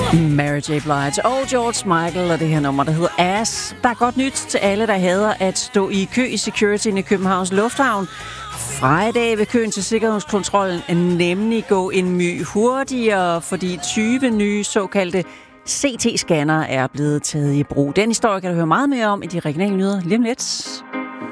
Mary J. Blige og George Michael og det her nummer, der hedder Ass. Der er godt nyt til alle, der hader at stå i kø i securityen i Københavns Lufthavn. Fra i dag vil køen til sikkerhedskontrollen nemlig gå en my hurtigere, fordi 20 nye såkaldte CT-scanner er blevet taget i brug. Den historie kan du høre meget mere om i de regionale nyheder lige om lidt.